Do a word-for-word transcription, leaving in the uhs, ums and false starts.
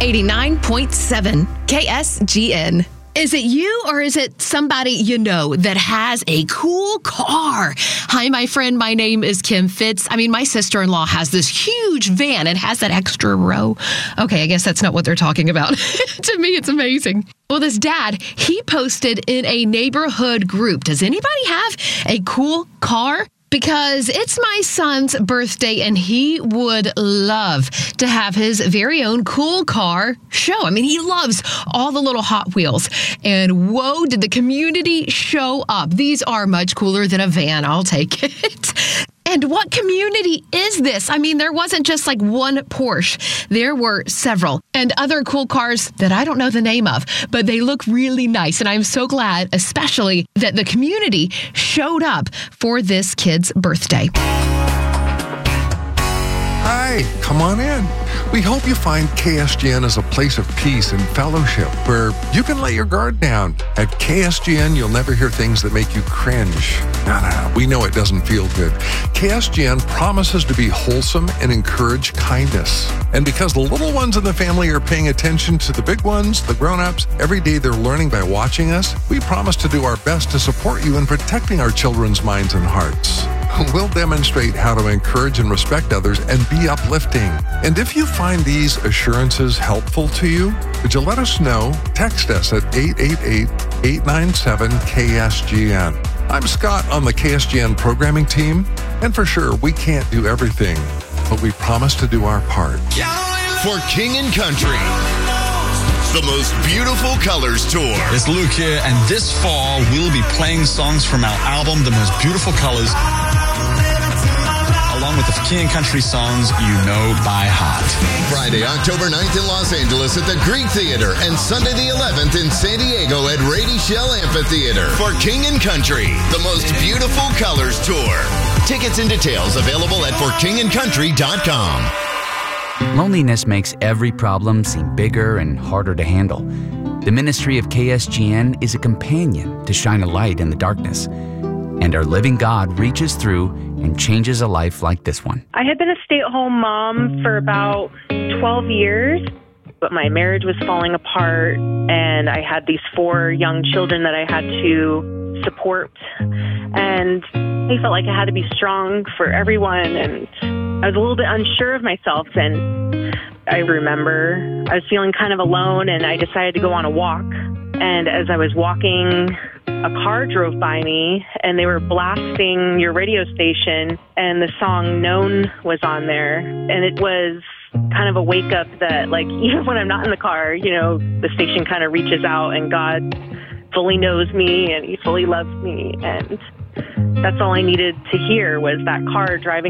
eighty-nine point seven K S G N. Is it you or is it somebody you know that has a cool car? Hi, my friend. My name is Kim Fitz. I mean, my sister-in-law has this huge van and has that extra row. Okay, I guess that's not what they're talking about. To me, it's amazing. Well, this dad, he posted in a neighborhood group. Does anybody have a cool car? Because it's my son's birthday and he would love to have his very own cool car show. I mean, he loves all the little Hot Wheels. And whoa, did the community show up. These are much cooler than a van. I'll take it. And what community is this? I mean, there wasn't just like one Porsche. There were several and other cool cars that I don't know the name of, but they look really nice. And I'm so glad, especially, that the community showed up for this kid's birthday. Hi, come on in. We hope you find K S G N as a place of peace and fellowship where you can let your guard down. At K S G N, you'll never hear things that make you cringe. No, no, no. We know it doesn't feel good. K S G N promises to be wholesome and encourage kindness. And because the little ones in the family are paying attention to the big ones, the grown-ups, every day they're learning by watching us, we promise to do our best to support you in protecting our children's minds and hearts. We'll demonstrate how to encourage and respect others and be uplifting. And if you find these assurances helpful to you, would you let us know? Text us at eight eight eight, eight nine seven, K S G N. I'm Scott on the K S G N programming team, and for sure, we can't do everything, but we promise to do our part. For King and Country, the most beautiful colors tour. It's Luke here, and this fall we'll be playing songs from our album, The Most Beautiful Colors, along with the King and Country songs you know by heart. Friday, October ninth in Los Angeles at the Greek Theater, and Sunday the eleventh in San Diego at Rady Shell Amphitheater. For King and Country, the most beautiful colors tour. Tickets and details available at for king and country dot com. Loneliness makes every problem seem bigger and harder to handle. The ministry of K S G N is a companion to shine a light in the darkness. And our living God reaches through and changes a life like this one. I had been a stay-at-home mom for about twelve years, but my marriage was falling apart, and I had these four young children that I had to support. And I felt like I had to be strong for everyone, and I was a little bit unsure of myself. And I remember I was feeling kind of alone, and I decided to go on a walk. And as I was walking, a car drove by me, and they were blasting your radio station, and the song Known was on there. And it was kind of a wake up that, like, even when I'm not in the car, you know, the station kind of reaches out, and God fully knows me, and he fully loves me. And that's all I needed to hear was that car driving